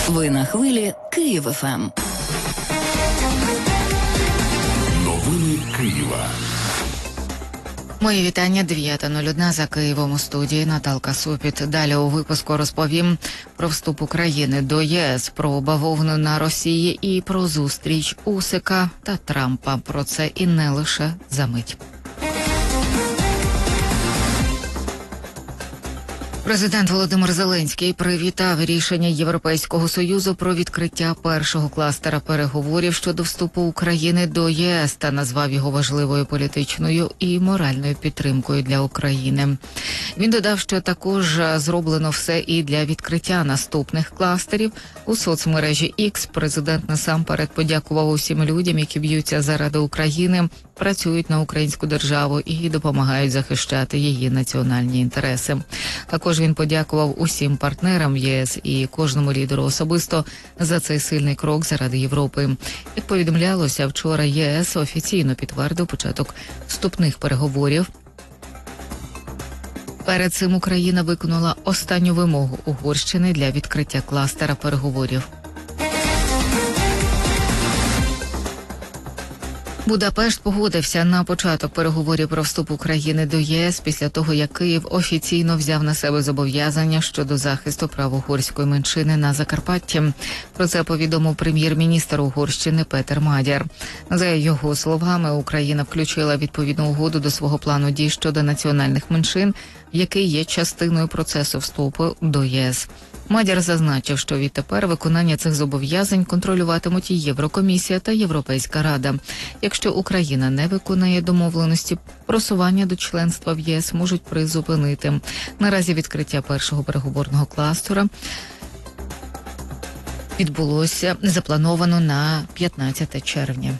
Ви на хвилі Київ ФМ. Новини Києва. Мої вітання, 9:01 за Києвом, у студії Наталка Супіт. Далі у випуску розповім про вступ України до ЄС, про бавовну на Росії і про зустріч Усика та Трампа. Про це і не лише за мить. Президент Володимир Зеленський привітав рішення Європейського Союзу про відкриття першого кластера переговорів щодо вступу України до ЄС та назвав його важливою політичною і моральною підтримкою для України. Він додав, що також зроблено все і для відкриття наступних кластерів. У соцмережі X президент насамперед подякував усім людям, які б'ються заради України, працюють на українську державу і допомагають захищати її національні інтереси. Також він подякував усім партнерам ЄС і кожному лідеру особисто за цей сильний крок заради Європи. Як повідомлялося, вчора ЄС офіційно підтвердив початок вступних переговорів. Перед цим Україна виконала останню вимогу Угорщини для відкриття кластера переговорів. Будапешт погодився на початок переговорів про вступ України до ЄС після того, як Київ офіційно взяв на себе зобов'язання щодо захисту прав угорської меншини на Закарпатті. Про це повідомив прем'єр-міністр Угорщини Петер Мадяр. За його словами, Україна включила відповідну угоду до свого плану дій щодо національних меншин, який є частиною процесу вступу до єС. Мадяр зазначив, що відтепер виконання цих зобов'язань контролюватимуть і Єврокомісія та Європейська Рада. Якщо Україна не виконає домовленості, просування до членства в ЄС можуть призупинити. Наразі відкриття першого переговорного кластера відбулося заплановано на 15 червня.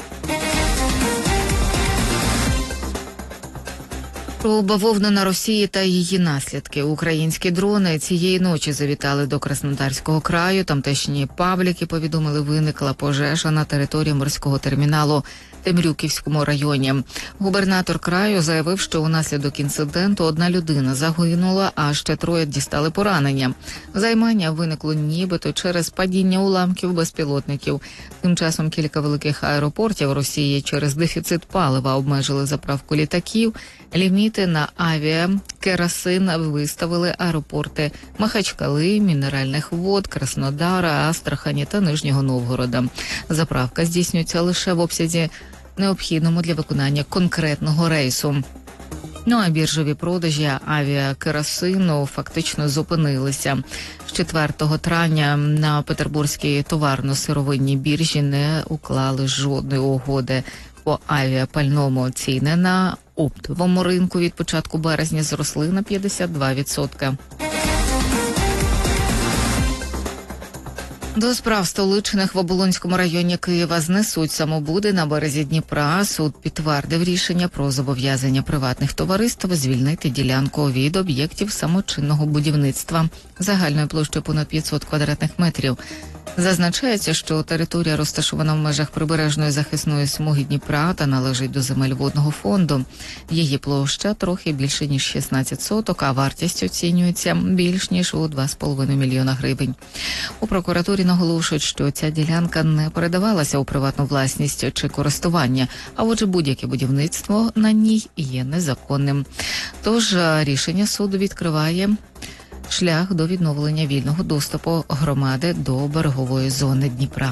Про бавовну на Росії та її наслідки. Українські дрони цієї ночі завітали до Краснодарського краю. Тамтешні пабліки повідомили, виникла пожежа на території морського терміналу в Темрюківському районі. Губернатор краю заявив, що унаслідок інциденту одна людина загинула, а ще троє дістали поранення. Займання виникло нібито через падіння уламків безпілотників. Тим часом кілька великих аеропортів Росії через дефіцит палива обмежили заправку літаків. Ліміти на авіакеросин виставили аеропорти Махачкали, Мінеральних вод, Краснодара, Астрахані та Нижнього Новгорода. Заправка здійснюється лише в обсязі необхідному для виконання конкретного рейсу. А біржові продажі авіакеросину фактично зупинилися. З 4 травня на Петербурзькій товарно-сировинній біржі не уклали жодної угоди по авіапальному. Ціни на оптовому ринку від початку березня зросли на 52%. До справ столичних в Оболонському районі Києва знесуть самобуди на березі Дніпра. Суд підтвердив рішення про зобов'язання приватних товариств звільнити ділянку від об'єктів самочинного будівництва загальною площею понад 500 квадратних метрів. Зазначається, що територія розташована в межах прибережної захисної смуги Дніпра та належить до земель водного фонду. Її площа трохи більше, ніж 16 соток, а вартість оцінюється більш ніж у 2,5 мільйона гривень. У прокуратурі наголошують, що ця ділянка не передавалася у приватну власність чи користування, а отже будь-яке будівництво на ній є незаконним. Тож рішення суду відкриває шлях до відновлення вільного доступу громади до берегової зони Дніпра.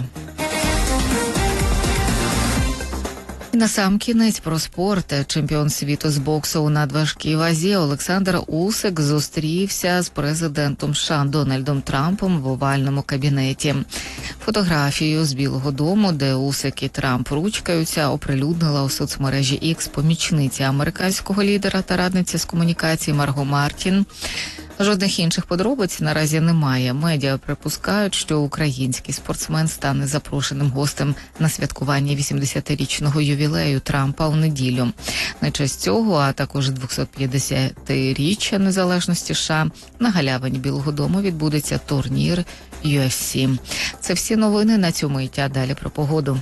І насамкінець про спорт. Чемпіон світу з боксу у надважкій вазі Олександр Усик зустрівся з президентом США Дональдом Трампом в овальному кабінеті. Фотографію з Білого дому, де Усик і Трамп ручкаються, оприлюднила у соцмережі X помічниця американського лідера та радниця з комунікації Марго Мартін. Жодних інших подробиць наразі немає. Медіа припускають, що український спортсмен стане запрошеним гостем на святкування 80-річного ювілею Трампа у неділю. На честь цього, а також 250-річчя незалежності США, на галявині Білого дому відбудеться турнір UFC. Це всі новини на цю мить, а далі про погоду.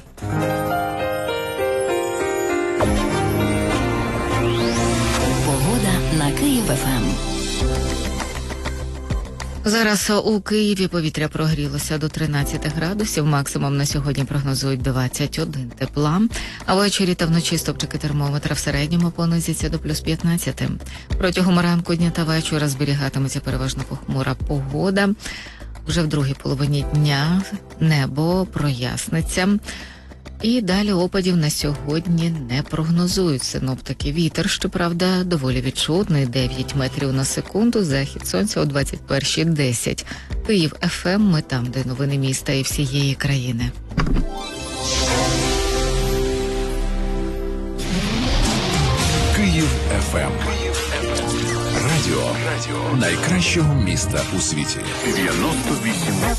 Погода на Київ ФМ. Зараз у Києві повітря прогрілося до 13 градусів, максимум на сьогодні прогнозують 21 тепла, а ввечері та вночі стопчики термометра в середньому понизяться до плюс 15. Протягом ранку, дня та вечора зберігатиметься переважно похмура погода. Вже в другій половині дня небо проясниться. І далі опадів на сьогодні не прогнозують синоптики. Вітер, щоправда, доволі відчутний, 9 метрів на секунду, захід сонця о 21:10. Київ ФМ, ми там, де новини міста і всієї країни. Київ ФМ. Радіо найкращого міста у світі. 98.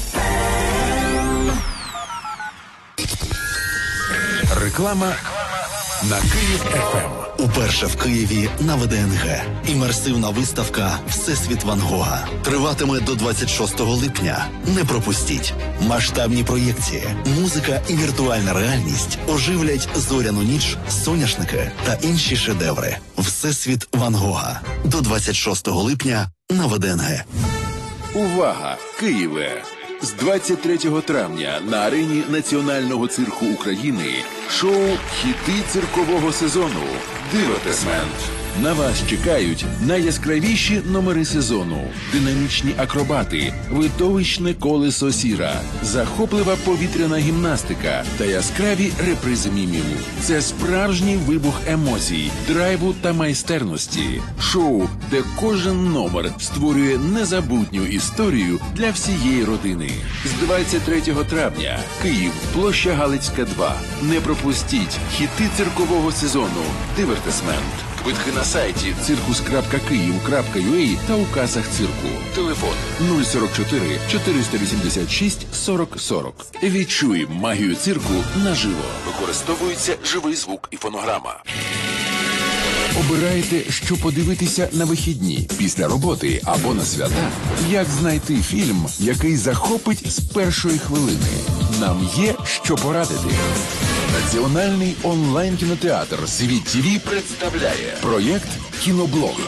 Реклама на Київ ФМ. Уперше в Києві на ВДНГ. Імерсивна виставка «Всесвіт Ван Гога» триватиме до 26 липня. Не пропустіть. Масштабні проєкції, музика і віртуальна реальність оживлять зоряну ніч, соняшники та інші шедеври. «Всесвіт Ван Гога» до 26 липня на ВДНГ. Увага, Києве! З 23 травня на арені Національного цирку України шоу «Хіти циркового сезону» «Дивертисмент». На вас чекають найяскравіші номери сезону, динамічні акробати, видовищне колесо сіра, захоплива повітряна гімнастика та яскраві репризи мімів. Це справжній вибух емоцій, драйву та майстерності. Шоу, де кожен номер створює незабутню історію для всієї родини. З 23 травня Київ, площа Галицька, 2. Не пропустіть хіти циркового сезону «Дивертисмент». Квитки на сайті circus.kyiv.ua та у касах цирку. Телефон 044 486 40 40. Відчуй магію цирку наживо. Використовується живий звук і фонограма. Обираєте, що подивитися на вихідні, після роботи або на свята? Як знайти фільм, який захопить з першої хвилини? Нам є що порадити. Національний онлайн-кінотеатр «Світ ТВ» представляє проєкт «Кіноблог».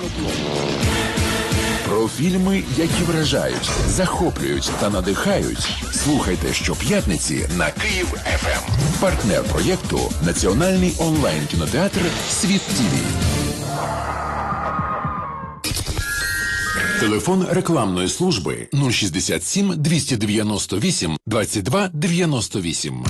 Про фільми, які вражають, захоплюють та надихають. Слухайте щоп'ятниці на Київ ФМ. Партнер проєкту – Національний онлайн-кінотеатр «Світ ТВ». Телефон рекламної служби 067 298 22 98.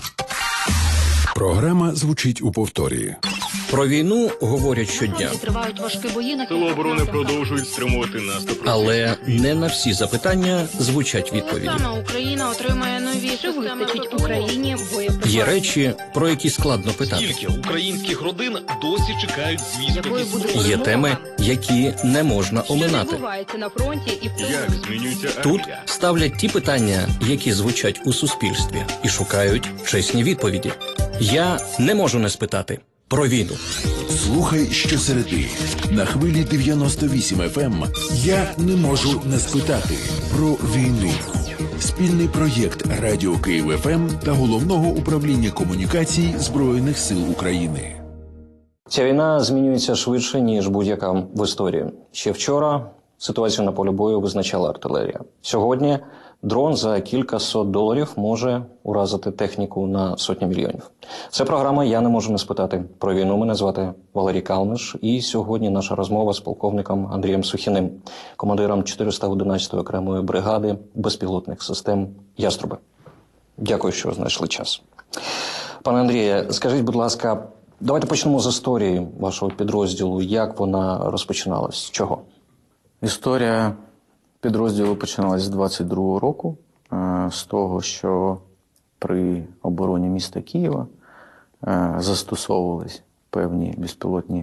Програма звучить у повторі. Про війну говорять щодня. Тривають важкі бої на Сили оборони продовжують стримувати наступ. Але не на всі запитання звучать відповіді. Саме Україна отримає нові вистачить Україні боєприпасів. Є речі, про які складно питати. Скільки українських родин досі чекають звістки? Є теми, які не можна оминати. Що відбувається на фронті і в тилу? Як змінюється Тут армія? ставлять ті питання, які звучать у суспільстві, і шукають чесні відповіді. Я не можу не спитати про війну. Слухай щосереди на хвилі 98 FM. Я не можу не спитати про війну. Спільний проєкт Радіо Київ ФМ та Головного управління комунікацій Збройних сил України. Ця війна змінюється швидше, ніж будь-яка в історії. Ще вчора ситуацію на полі бою визначала артилерія. Сьогодні дрон за кількасот доларів може уразити техніку на сотні мільйонів. Це програма «Я не можу не спитати про війну». Мене звати Валерій Калниш. І сьогодні наша розмова з полковником Андрієм Сухіним, командиром 411-ї окремої бригади безпілотних систем «Яструби». Дякую, що знайшли час. Пане Андріє, скажіть, будь ласка, давайте почнемо з історії вашого підрозділу. Як вона розпочиналась? З чого? Історія підрозділу починалась з 22-го року, з того, що при обороні міста Києва застосовувались певні безпілотні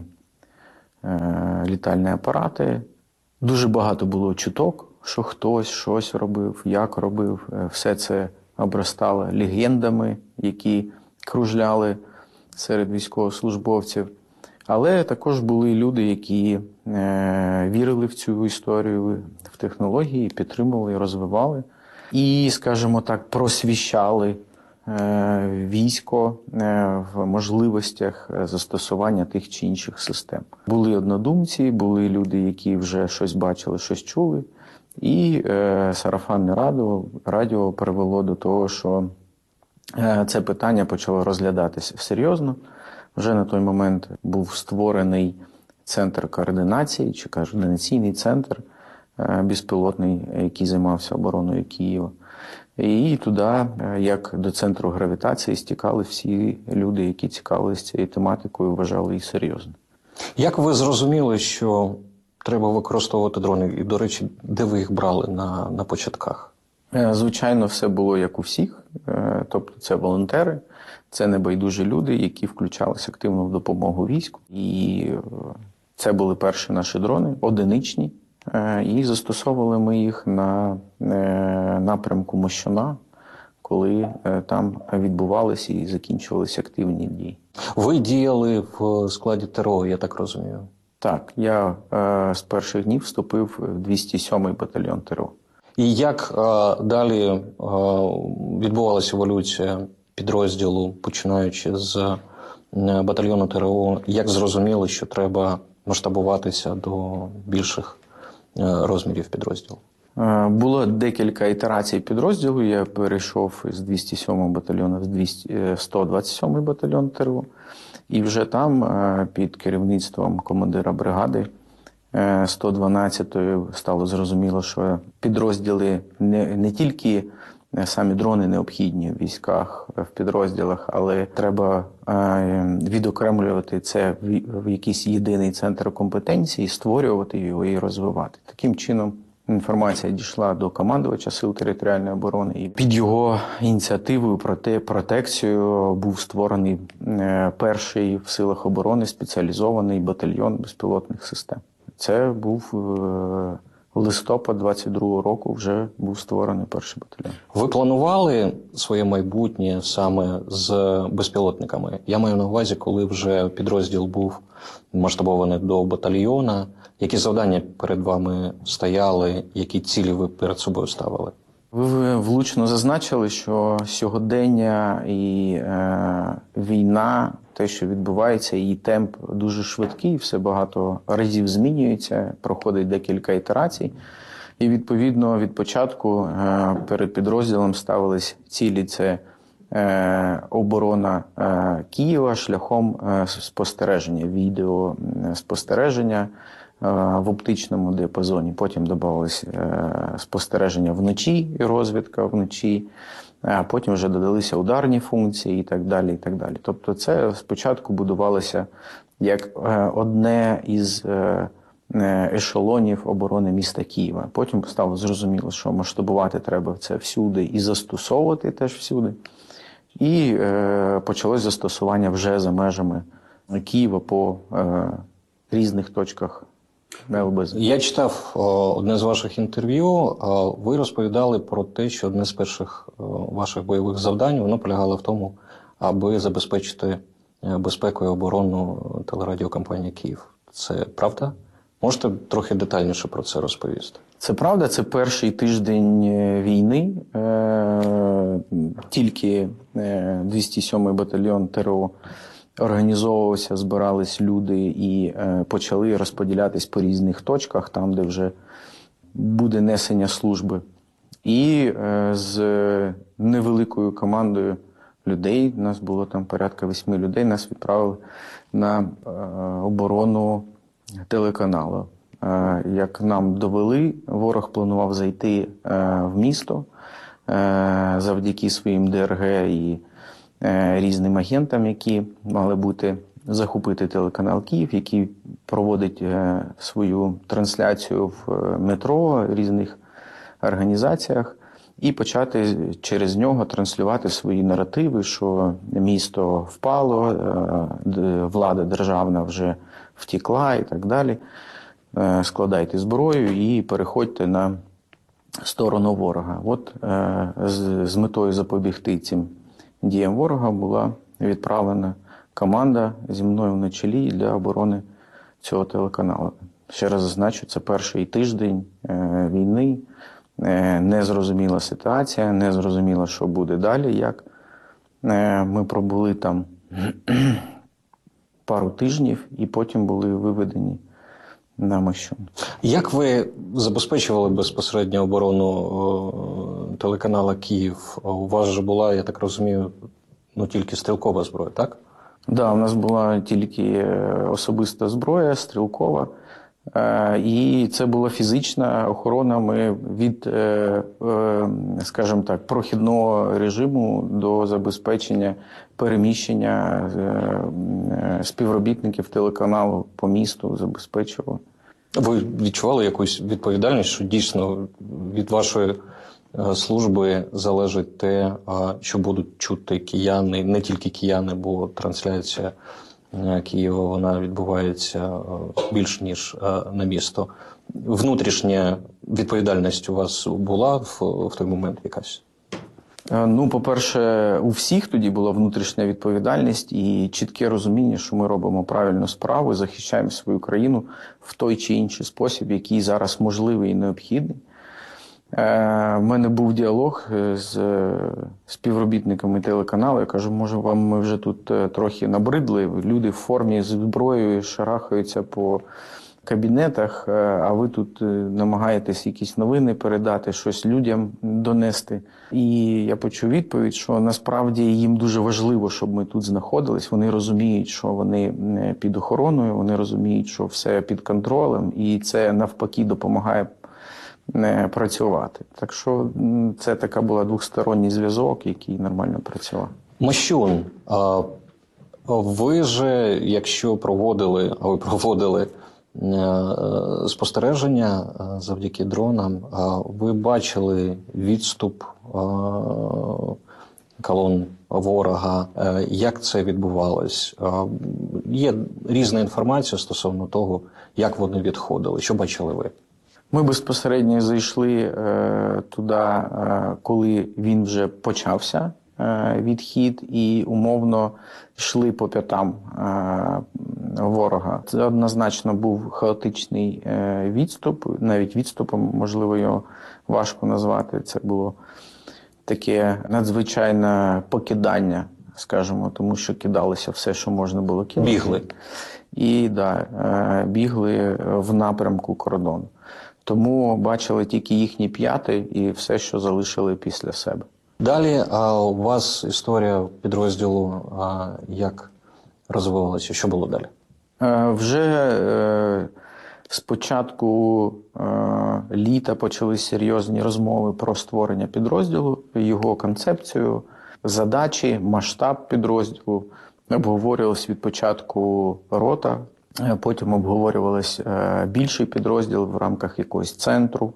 літальні апарати. Дуже багато було чуток, що хтось щось робив, як робив. Все це обростало легендами, які кружляли серед військовослужбовців. Але також були люди, які вірили в цю історію, в технології, підтримували, розвивали. І, скажімо так, просвіщали військо в можливостях застосування тих чи інших систем. Були однодумці, були люди, які вже щось бачили, щось чули. І сарафанне радіо привело до того, що це питання почало розглядатися серйозно. Вже на той момент був створений центр координації, чи координаційний центр безпілотний, який займався обороною Києва. І туди, як до центру гравітації, стікали всі люди, які цікавилися цією тематикою, вважали її серйозно. Як ви зрозуміли, що треба використовувати дрони? І, до речі, де ви їх брали на початках? Звичайно, все було як у всіх. Тобто це волонтери, це небайдужі люди, які включалися активно в допомогу війську. І це були перші наші дрони, одиничні. І застосовували ми їх на напрямку Мощуна, коли там відбувалися і закінчувалися активні дії. Ви діяли в складі ТРО, я так розумію? Так, я з перших днів вступив в 207-й батальйон ТРО. І як далі відбувалася еволюція підрозділу, починаючи з батальйону ТРО? Як зрозуміли, що треба масштабуватися до більших розмірів підрозділу? Було декілька ітерацій підрозділу. Я перейшов з 207-го батальйону в 127-й батальйон ТРО. І вже там під керівництвом командира бригади 112-ї стало зрозуміло, що підрозділи не тільки самі дрони необхідні в військах, в підрозділах, але треба відокремлювати це в якийсь єдиний центр компетенції, створювати його і розвивати. Таким чином інформація дійшла до командувача Сил територіальної оборони. І під його ініціативою, протекцією був створений перший в силах оборони спеціалізований батальйон безпілотних систем. Це був листопад 22-го року, вже був створений перший батальйон. Ви планували своє майбутнє саме з безпілотниками? Я маю на увазі, коли вже підрозділ був масштабований до батальйона. Які завдання перед вами стояли, які цілі ви перед собою ставили? Ви влучно зазначили, що сьогодення і війна, те, що відбувається, її темп дуже швидкий, все багато разів змінюється, проходить декілька ітерацій. І, відповідно, від початку перед підрозділом ставились цілі – це оборона Києва шляхом спостереження, відеоспостереження в оптичному діапазоні. Потім додавалось спостереження вночі і розвідка вночі, а потім вже додалися ударні функції і так далі, і так далі. Тобто це спочатку будувалося як одне із ешелонів оборони міста Києва. Потім стало зрозуміло, що масштабувати треба це всюди і застосовувати теж всюди. І почалось застосування вже за межами Києва по різних точках ЛБЗ. Я читав одне з ваших інтерв'ю. Ви розповідали про те, що одне з перших ваших бойових завдань воно полягало в тому, аби забезпечити безпеку і оборону телерадіокомпанії «Київ». Це правда? Можете трохи детальніше про це розповісти? Це правда. Це перший тиждень війни. Тільки 207-й батальйон ТРО організовувався, збирались люди і почали розподілятись по різних точках, там, де вже буде несення служби. І з невеликою командою людей, нас було там порядка 8 людей, нас відправили на оборону телеканалу. Як нам довели, ворог планував зайти в місто завдяки своїм ДРГ і різним агентам, які мали бути, захопити телеканал «Київ», який проводить свою трансляцію в метро, різних організаціях, і почати через нього транслювати свої наративи, що місто впало, влада державна вже втекла і так далі. Складайте зброю і переходьте на сторону ворога. От з метою запобігти цим діям ворога була відправлена команда зі мною на чолі для оборони цього телеканалу. Ще раз зазначу, це перший тиждень війни, незрозуміла ситуація, незрозуміло, що буде далі, як. Ми пробули там пару тижнів і потім були виведені на Мощун. Як ви забезпечували безпосередньо оборону телеканала «Київ»? У вас же була, я так розумію, тільки стрілкова зброя, так? Да, у нас була тільки особиста зброя, стрілкова. І це була фізична охорона. Ми від, скажімо так, прохідного режиму до забезпечення переміщення співробітників телеканалу по місту забезпечували. Ви відчували якусь відповідальність, що дійсно від вашої служби залежить те, що будуть чути кияни, не тільки кияни, бо трансляція Києва, вона відбувається більш ніж на місто. Внутрішня відповідальність у вас була в той момент якась? По-перше, у всіх тоді була внутрішня відповідальність і чітке розуміння, що ми робимо правильну справу, захищаємо свою країну в той чи інший спосіб, який зараз можливий і необхідний. У мене був діалог з співробітниками телеканалу. Я кажу, може, вам ми вже тут трохи набридли, люди в формі з зброєю шарахаються по кабінетах, а ви тут намагаєтесь якісь новини передати, щось людям донести. І я почув відповідь, що насправді їм дуже важливо, щоб ми тут знаходились. Вони розуміють, що вони під охороною, вони розуміють, що все під контролем, і це навпаки допомагає працювати. Так що це така була двосторонній зв'язок, який нормально працював. Мощун, ви же, якщо проводили спостереження завдяки дронам, ви бачили відступ колон ворога. Як це відбувалось? Є різна інформація стосовно того, як вони відходили. Що бачили ви? Ми безпосередньо зайшли туди, коли він вже почався, відхід, і умовно йшли по п'ятам ворога. Це однозначно був хаотичний відступ, навіть відступом, можливо, його важко назвати. Це було таке надзвичайне покидання, скажімо, тому що кидалося все, що можна було кидати. Бігли. І бігли в напрямку кордону. Тому бачили тільки їхні п'яти і все, що залишили після себе. Далі у вас історія підрозділу як розвивалася? Що було далі? Вже з початку літа почали серйозні розмови про створення підрозділу, його концепцію, задачі, масштаб підрозділу. Обговорювалось від початку рота, потім обговорювалось більший підрозділ в рамках якогось центру.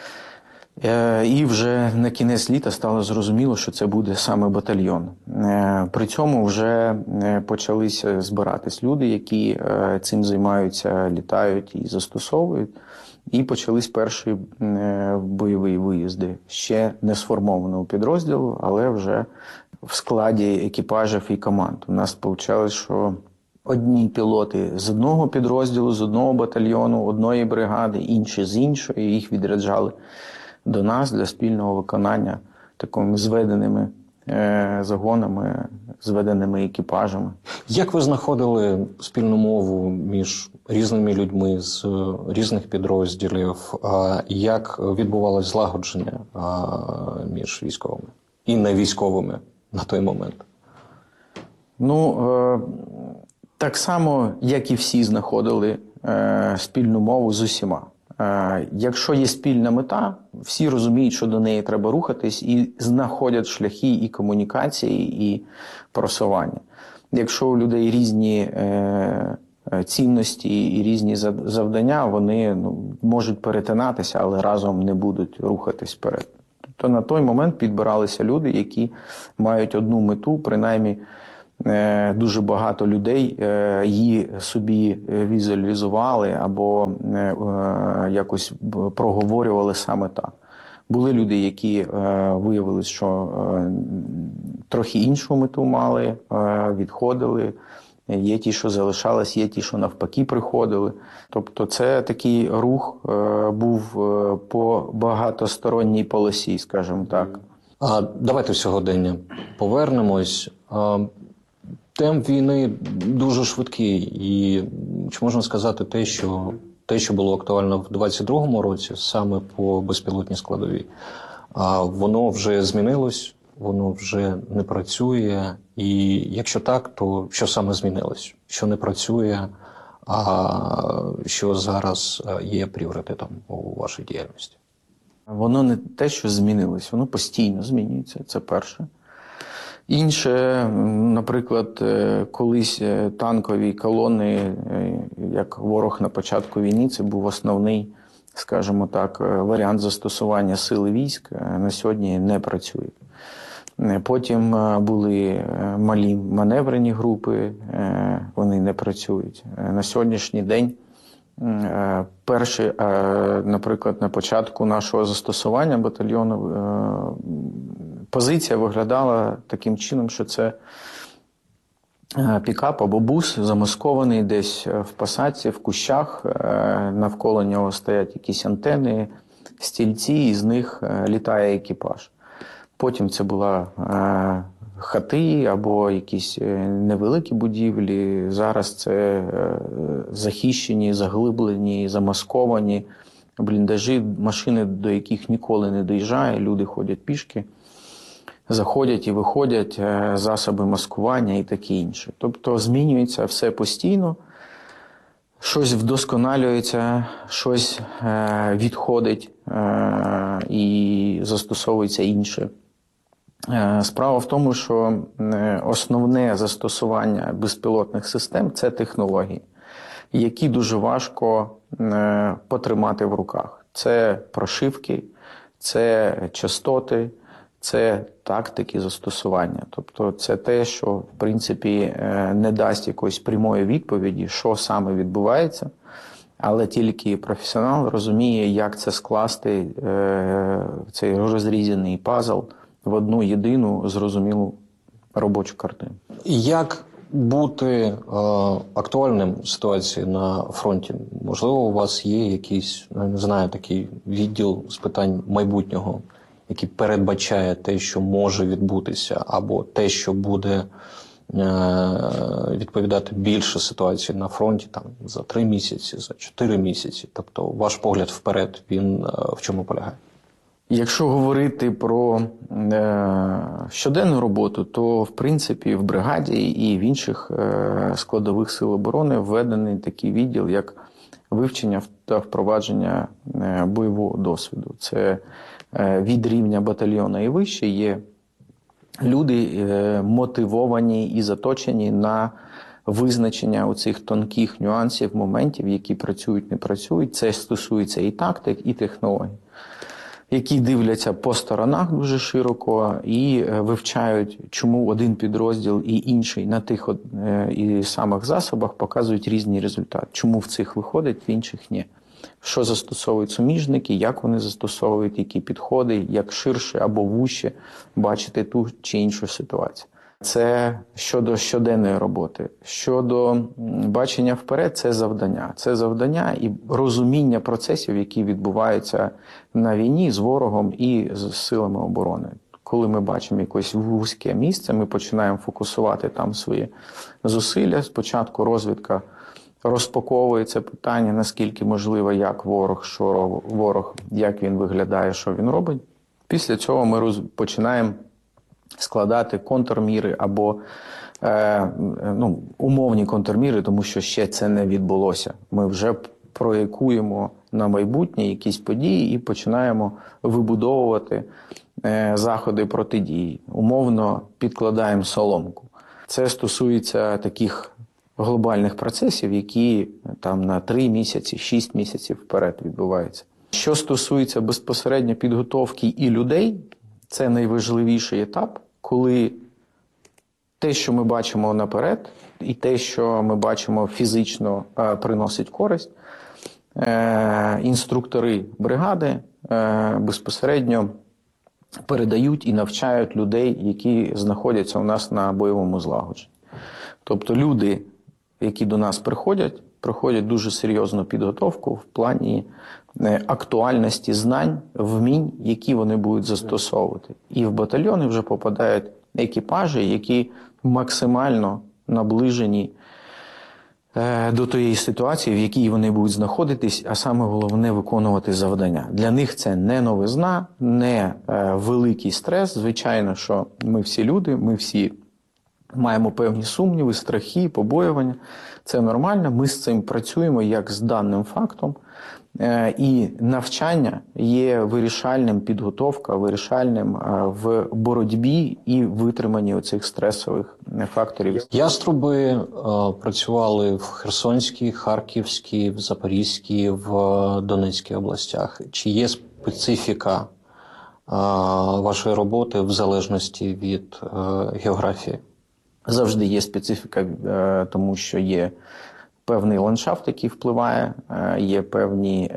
І вже на кінець літа стало зрозуміло, що це буде саме батальйон. При цьому вже почалися збиратись люди, які цим займаються, літають і застосовують. І почались перші бойові виїзди. Ще не сформованого підрозділу, але вже в складі екіпажів і команд. У нас вийшло, що одні пілоти з одного підрозділу, з одного батальйону, одної бригади, інші з іншої, їх відряджали до нас для спільного виконання такими зведеними загонами, зведеними екіпажами. Як ви знаходили спільну мову між різними людьми з різних підрозділів? Як відбувалось злагодження між військовими і невійськовими на той момент? Так само, як і всі знаходили спільну мову з усіма. Якщо є спільна мета, всі розуміють, що до неї треба рухатись і знаходять шляхи і комунікації, і просування. Якщо у людей різні цінності і різні завдання, вони можуть перетинатися, але разом не будуть рухатись вперед. Тобто на той момент підбиралися люди, які мають одну мету, принаймні дуже багато людей її собі візуалізували або якось проговорювали саме так. Були люди, які виявили, що трохи іншу мету мали, відходили. Є ті, що залишались, є ті, що навпаки приходили. Тобто це такий рух був по багатосторонній полосі, скажімо так. Давайте в сьогодення повернемось. Темп війни дуже швидкий, і чи можна сказати те, що те, що було актуально в 2022 році, саме по безпілотній складовій, воно вже змінилось, воно вже не працює. І якщо так, то що саме змінилось? Що не працює, а що зараз є пріоритетом у вашій діяльності? Воно не те, що змінилось, воно постійно змінюється, це перше. Інше, наприклад, колись танкові колони, як ворог на початку війни, це був основний, скажімо так, варіант застосування сили військ, на сьогодні не працює. Потім були малі маневрені групи, вони не працюють. На сьогоднішній день перший, наприклад, на початку нашого застосування батальйону позиція виглядала таким чином, що це пікап або бус, замаскований десь в посадці, в кущах, навколо нього стоять якісь антени, стільці, і з них літає екіпаж. Потім це була хати або якісь невеликі будівлі. Зараз це захищені, заглиблені, замасковані бліндажі, машини, до яких ніколи не доїжджає, люди ходять пішки, заходять і виходять, засоби маскування і таке інше. Тобто змінюється все постійно, щось вдосконалюється, щось відходить і застосовується інше. Справа в тому, що основне застосування безпілотних систем – це технології, які дуже важко потримати в руках. Це прошивки, це частоти, це тактики застосування. Тобто це те, що, в принципі, не дасть якоїсь прямої відповіді, що саме відбувається, але тільки професіонал розуміє, як це скласти, цей розрізаний пазл, в одну єдину зрозумілу робочу картину. Як бути актуальним в ситуації на фронті? Можливо, у вас є якийсь, не знаю, такий відділ з питань майбутнього, який передбачає те, що може відбутися, або те, що буде відповідати більше ситуації на фронті там, за 3 місяці, за 4 місяці? Тобто ваш погляд вперед, він в чому полягає? Якщо говорити про щоденну роботу, то, в принципі, в бригаді і в інших складових сил оборони введений такий відділ, як вивчення та впровадження бойового досвіду. Це від рівня батальйону і вище є люди мотивовані і заточені на визначення оцих тонких нюансів, моментів, які працюють, не працюють. Це стосується і тактик, і технологій, які дивляться по сторонах дуже широко і вивчають, чому один підрозділ і інший на тих і самих засобах показують різні результати. Чому в цих виходить, в інших ні. Що застосовують суміжники, як вони застосовують, які підходи, як ширше або вужче бачити ту чи іншу ситуацію. Це щодо щоденної роботи. Щодо бачення вперед – це завдання. Це завдання і розуміння процесів, які відбуваються на війні з ворогом і з силами оборони. Коли ми бачимо якесь вузьке місце, ми починаємо фокусувати там свої зусилля. Спочатку розвідка розпаковує це питання, наскільки можливо, як ворог, що ворог, як він виглядає, що він робить. Після цього ми починаємо складати контрміри або умовні контрміри, тому що ще це не відбулося. Ми вже проєкуємо на майбутнє якісь події і починаємо вибудовувати заходи протидії. Умовно підкладаємо соломку. Це стосується таких глобальних процесів, які там на 3 місяці, 6 місяців вперед відбуваються. Що стосується безпосередньо підготовки і людей, це найважливіший етап, коли те, що ми бачимо наперед, і те, що ми бачимо фізично, приносить користь, інструктори бригади безпосередньо передають і навчають людей, які знаходяться у нас на бойовому злагодженні. Тобто люди, які до нас проходять дуже серйозну підготовку в плані актуальності знань, вмінь, які вони будуть застосовувати. І в батальйони вже попадають екіпажі, які максимально наближені до тієї ситуації, в якій вони будуть знаходитись, а саме головне – виконувати завдання. Для них це не новизна, не великий стрес. Звичайно, що ми всі люди, ми всі маємо певні сумніви, страхи, побоювання. Це нормально, ми з цим працюємо як з даним фактом. І навчання є вирішальним, підготовка вирішальним в боротьбі і витриманні оцих стресових факторів. Яструби працювали в Херсонській, Харківській, в Запорізькій, в Донецькій областях. Чи є специфіка вашої роботи в залежності від географії? Завжди є специфіка, тому що є певний ландшафт, який впливає, є певні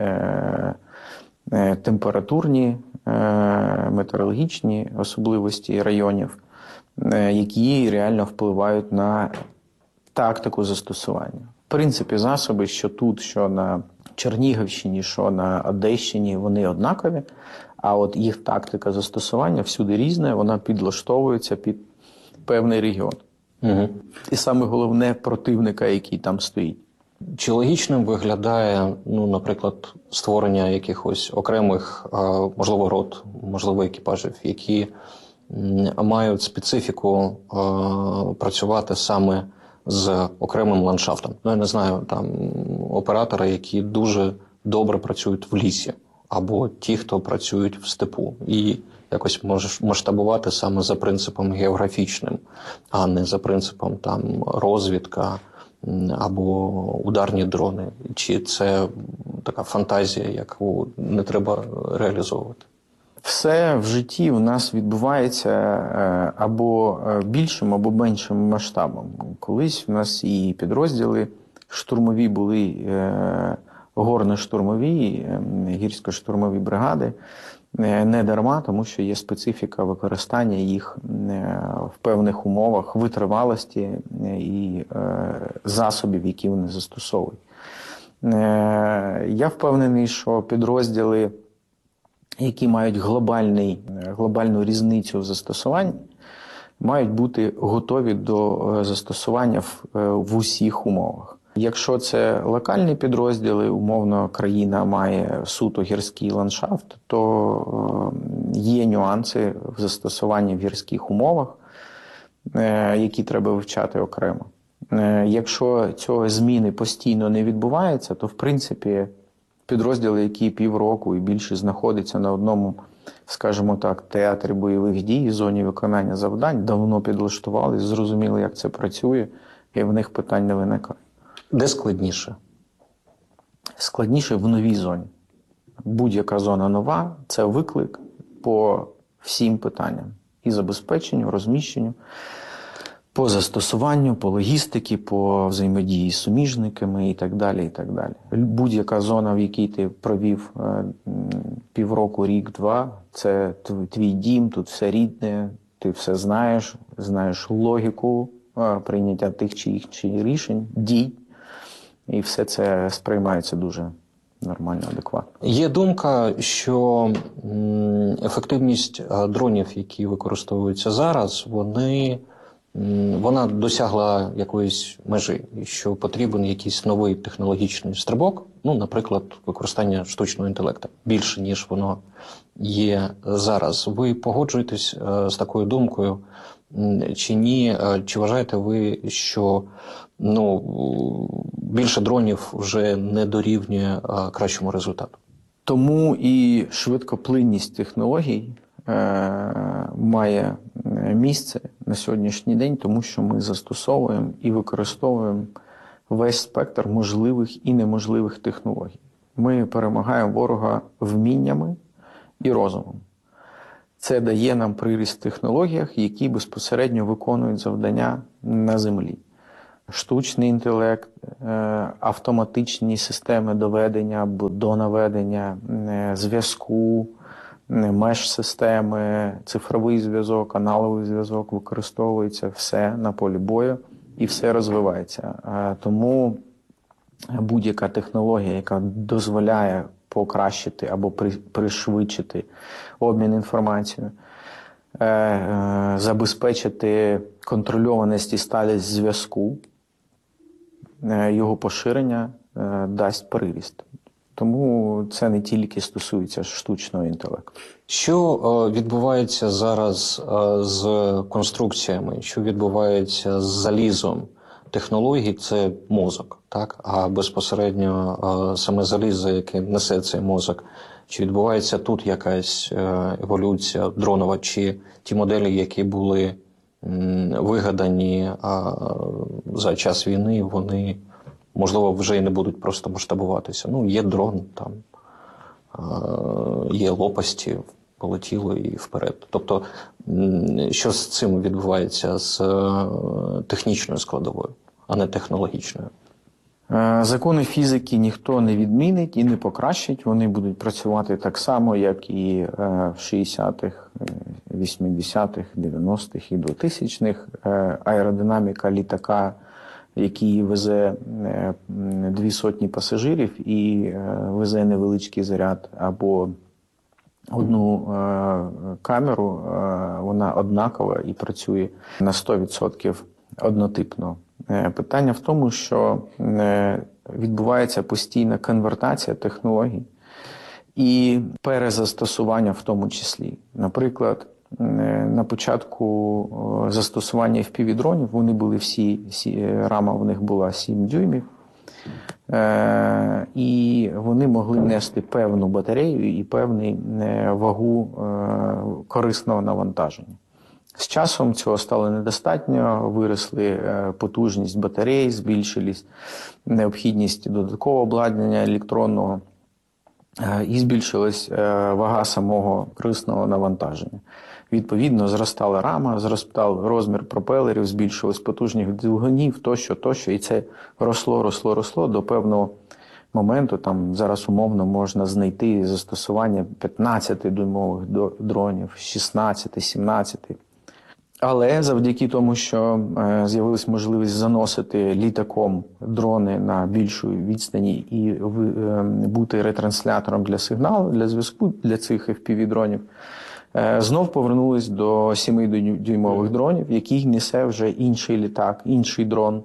температурні, метеорологічні особливості районів, які реально впливають на тактику застосування. В принципі, засоби, що тут, що на Чернігівщині, що на Одещині, вони однакові, а от їх тактика застосування всюди різна, вона підлаштовується під певний регіон. Угу. І саме головне – противника, який там стоїть. Чи логічним виглядає, наприклад, створення якихось окремих, можливо, рот, можливо, екіпажів, які мають специфіку працювати саме з окремим ландшафтом? Я не знаю, там оператори, які дуже добре працюють в лісі, або ті, хто працюють в степу, і якось можеш масштабувати саме за принципом географічним, а не за принципом там розвідка або ударні дрони. Чи це така фантазія, яку не треба реалізовувати? Все в житті у нас відбувається або більшим, або меншим масштабом. Колись у нас і підрозділи штурмові були, горно-штурмові, гірсько-штурмові бригади. Не дарма, тому що є специфіка використання їх в певних умовах, витривалості і засобів, які вони застосовують. Я впевнений, що підрозділи, які мають глобальну різницю в застосуванні, мають бути готові до застосування в усіх умовах. Якщо це локальні підрозділи, умовно країна має суто гірський ландшафт, то є нюанси в застосуванні в гірських умовах, які треба вивчати окремо. Якщо цього зміни постійно не відбувається, то в принципі підрозділи, які півроку і більше знаходяться на одному, скажімо так, театрі бойових дій, зоні виконання завдань, давно підлаштували, зрозуміли, як це працює, і в них питань не виникає. Де складніше? Складніше в новій зоні. Будь-яка зона нова – це виклик по всім питанням. І забезпеченню, розміщенню, по застосуванню, по логістиці, по взаємодії з суміжниками і так далі, і так далі. Будь-яка зона, в якій ти провів півроку, рік-два, це твій дім, тут все рідне, ти все знаєш логіку прийняття тих чи інших рішень, дій. І все це сприймається дуже нормально, адекватно. Є думка, що ефективність дронів, які використовуються зараз, вона досягла якоїсь межі, і що потрібен якийсь новий технологічний стрибок, наприклад, використання штучного інтелекту, більше, ніж воно є зараз. Ви погоджуєтесь з такою думкою чи ні? Чи вважаєте ви, що більше дронів вже не дорівнює кращому результату? Тому і швидкоплинність технологій має місце на сьогоднішній день, тому що ми застосовуємо і використовуємо весь спектр можливих і неможливих технологій. Ми перемагаємо ворога вміннями і розумом. Це дає нам приріст в технологіях, які безпосередньо виконують завдання на землі. Штучний інтелект, автоматичні системи доведення або донаведення, зв'язку, меж-системи, цифровий зв'язок, аналоговий зв'язок використовується все на полі бою і все розвивається. Тому будь-яка технологія, яка дозволяє покращити або пришвидшити обмін інформацією, забезпечити контрольованість і сталість зв'язку, його поширення дасть приріст. Тому це не тільки стосується штучного інтелекту. Що відбувається зараз з конструкціями, що відбувається з залізом технологій? Це мозок, так? А безпосередньо саме залізо, яке несе цей мозок, чи відбувається тут якась еволюція дронова, чи ті моделі, які були вигадані за час війни, вони, можливо, вже і не будуть просто масштабуватися. Ну, є дрон, там, є лопасті, полетіло і вперед. Тобто, що з цим відбувається, з технічною складовою, а не технологічною? Закони фізики ніхто не відмінить і не покращить. Вони будуть працювати так само, як і в 60-х, 80-х, 90-х і 2000-х. Аеродинаміка літака, який везе 200 пасажирів і везе невеличкий заряд або одну камеру, вона однакова і працює на 100% однотипно. Питання в тому, що відбувається постійна конвертація технологій і перезастосування в тому числі. Наприклад, на початку застосування FPV-дронів вони були рама в них була 7 дюймів, і вони могли нести певну батарею і певну вагу корисного навантаження. З часом цього стало недостатньо, виросли потужність батарей, збільшилась необхідність додаткового обладнання електронного і збільшилась вага самого корисного навантаження. Відповідно, зростала рама, зростав розмір пропелерів, збільшилась потужність двигунів, тощо, і це росло до певного моменту. Там зараз умовно можна знайти застосування 15-дюймових дронів, 16, 17. Але завдяки тому, що з'явилась можливість заносити літаком дрони на більшу відстані і бути ретранслятором для сигналу, для зв'язку для цих FPV-дронів, знов повернулись до 7-дюймових дронів, який несе вже інший літак, інший дрон.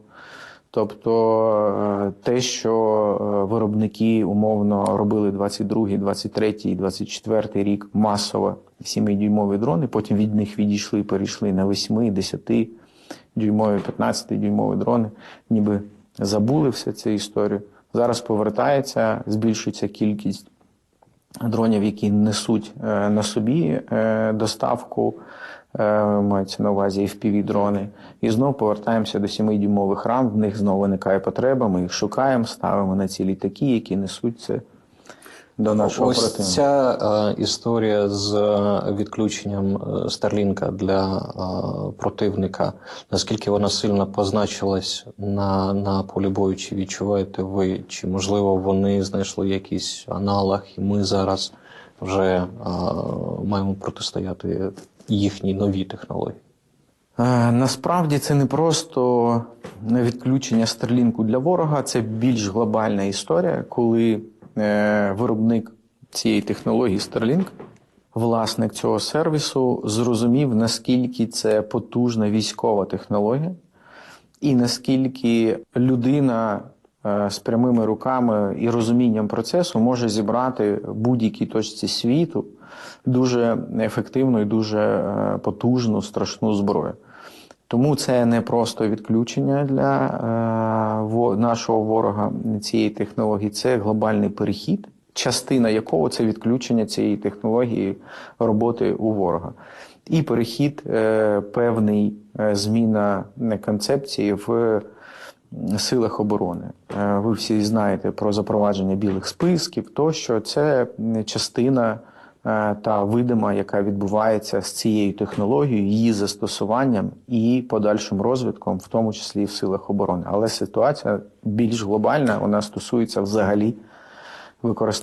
Тобто те, що виробники умовно робили 22-й, 23-й, 24-й рік масово 7-дюймові дрони, потім від них відійшли, перейшли на 8, 10-дюймові, 15-дюймові дрони, ніби забули всю цю історію. Зараз повертається, збільшується кількість дронів, які несуть на собі доставку, мається на увазі FPV-дрони. І знову повертаємося до 7-дюймових рам, в них знову виникає потреба, ми їх шукаємо, ставимо на ці літаки, які несуть це до нашого противника. Ось ця історія з відключенням Старлінка для противника, наскільки вона сильно позначилась на полі бою, чи відчуваєте ви, чи можливо вони знайшли якийсь аналог, і ми зараз вже маємо протистояти їхній новій технології? Насправді це не просто відключення Старлінку для ворога, це більш глобальна історія, коли виробник цієї технології Starlink, власник цього сервісу, зрозумів, наскільки це потужна військова технологія і наскільки людина з прямими руками і розумінням процесу може зібрати в будь-якій точці світу дуже ефективну і дуже потужну, страшну зброю. Тому це не просто відключення для нашого ворога цієї технології, це глобальний перехід, частина якого це відключення цієї технології роботи у ворога. І перехід певний, зміна концепції в силах оборони. Ви всі знаєте про запровадження білих списків, тощо це частина та видима, яка відбувається з цією технологією, її застосуванням і подальшим розвитком, в тому числі і в силах оборони. Але ситуація більш глобальна, вона стосується взагалі використання